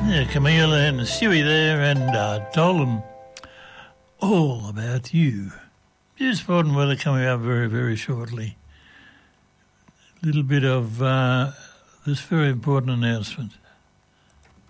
Yeah, Camille and Stewie there, and told them all about you. Here's sport and weather coming up very, very shortly. A little bit of this very important announcement.